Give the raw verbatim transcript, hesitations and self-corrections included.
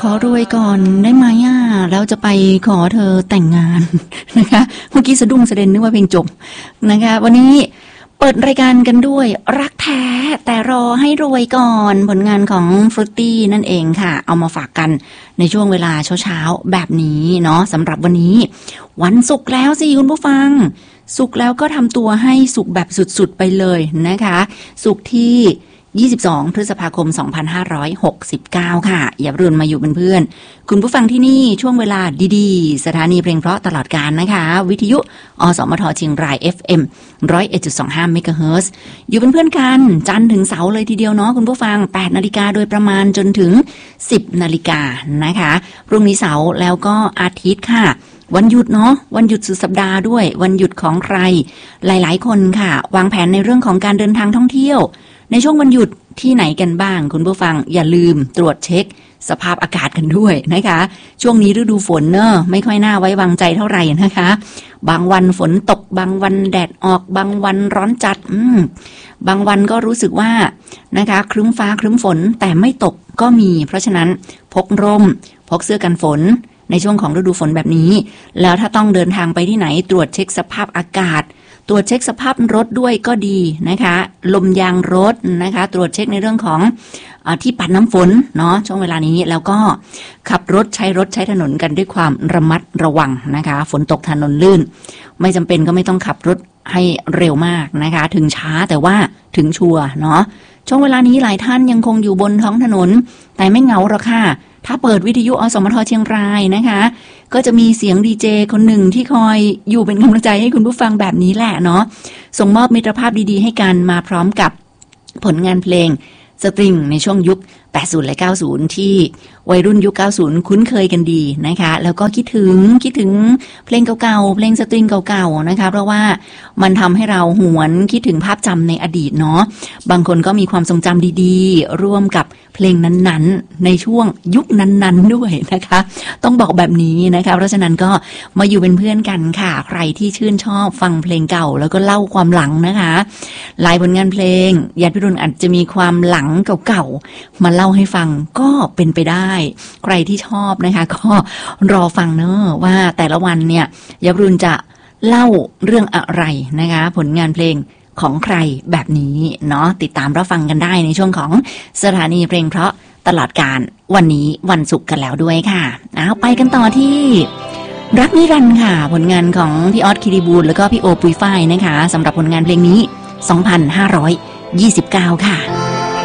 ขอรวยก่อนได้ไหมอ่ะแล้วจะไปขอเธอแต่งงานนะคะเมื่อกี้สะดุ้งสะเด็นนึกว่าเพลงจบนะคะวันนี้เปิดรายการกันด้วยรักแท้แต่รอให้รวยก่อนผลงานของฟรุตตี้นั่นเองค่ะเอามาฝากกันในช่วงเวลาเช้าๆแบบนี้เนาะสำหรับวันนี้วันศุกร์แล้วสิคุณผู้ฟังศุกร์แล้วก็ทำตัวให้ศุกร์แบบสุดๆไปเลยนะคะศุกร์ที่ยี่สิบสองพฤษภาคมสองพันห้าร้อยหกสิบเก้าค่ะอย่ารุนมาอยู่เป็นเพื่อนคุณผู้ฟังที่นี่ช่วงเวลาดีๆสถานีเพลงเพราะตลอดกาลนะคะวิทยุอสมทเชียงราย เอฟ เอ็ม หนึ่งร้อยเอ็ดจุดสองห้า เมกะเฮิรตซ์อยู่เป็นเพื่อนกันจันทร์ถึงเสาร์เลยทีเดียวเนาะคุณผู้ฟังแปดนาฬิกาโดยประมาณจนถึงสิบนาฬิกานะคะพรุ่งนี้เสาร์แล้วก็อาทิตย์ค่ะวันหยุดเนาะวันหยุดสุดสัปดาห์ด้วยวันหยุดของใครหลายๆคนค่ะวางแผนในเรื่องของการเดินทางท่องเที่ยวในช่วงวันหยุดที่ไหนกันบ้างคุณผู้ฟังอย่าลืมตรวจเช็คสภาพอากาศกันด้วยนะคะช่วงนี้ฤดูฝนเนอะไม่ค่อยน่าไว้วางใจเท่าไหร่นะคะบางวันฝนตกบางวันแดดออกบางวันร้อนจัดอืมบางวันก็รู้สึกว่านะคะครึ้มฟ้าครึ้มฝนแต่ไม่ตกก็มีเพราะฉะนั้นพกร่มพกเสื้อกันฝนในช่วงของฤดูฝนแบบนี้แล้วถ้าต้องเดินทางไปที่ไหนตรวจเช็คสภาพอากาศตรวจเช็คสภาพรถด้วยก็ดีนะคะลมยางรถนะคะตรวจเช็คในเรื่องของเอ่อที่ปัดน้ำฝนเนาะช่วงเวลานี้แล้วก็ขับรถใช้รถใช้ถนนกันด้วยความระมัดระวังนะคะฝนตกถนนลื่นไม่จำเป็นก็ไม่ต้องขับรถให้เร็วมากนะคะถึงช้าแต่ว่าถึงชัวร์เนาะช่วงเวลานี้หลายท่านยังคงอยู่บนท้องถนนแต่ไม่เหงาหรอกค่ะถ้าเปิดวิทยุอสมทเชียงรายนะคะก็จะมีเสียงดีเจคนหนึ่งที่คอยอยู่เป็นกำลังใจให้คุณผู้ฟังแบบนี้แหละเนาะส่งมอบมิตรภาพดีๆให้กันมาพร้อมกับผลงานเพลงสตริงในช่วงยุคแปดสิบและเก้าสิบที่วัยรุ่นยุคเก้าสิบคุ้นเคยกันดีนะคะแล้วก็คิดถึงคิดถึงเพลงเก่าๆเพลงสตริงเก่าๆนะคะเพราะว่ามันทำให้เราหวนคิดถึงภาพจำในอดีตเนาะบางคนก็มีความทรงจำดีๆร่วมกับเพลงนั้นๆในช่วงยุคนั้นๆด้วยนะคะต้องบอกแบบนี้นะคะเพราะฉะนั้นก็มาอยู่เป็นเพื่อนกันค่ะใครที่ชื่นชอบฟังเพลงเก่าแล้วก็เล่าความหลังนะคะหลายผลงานเพลงญาติพี่รุ่นอาจจะมีความหลังเก่าๆมาเล่าให้ฟังก็เป็นไปได้ใครที่ชอบนะคะก็รอฟังเนอะว่าแต่ละวันเนี่ยญาติพี่รุ่นจะเล่าเรื่องอะไรนะคะผลงานเพลงของใครแบบนี้เนาะติดตามรับฟังกันได้ในช่วงของสถานีเพลงเพราะตลอดการวันนี้วันศุกร์กันแล้วด้วยค่ะเอาไปกันต่อที่รักนิรันดร์ค่ะผลงานของพี่ออสคิริบูลแล้วก็พี่โอปุยฝ้ายนะคะสำหรับผลงานเพลงนี้สองพันห้าร้อยยี่สิบเก้าค่ะ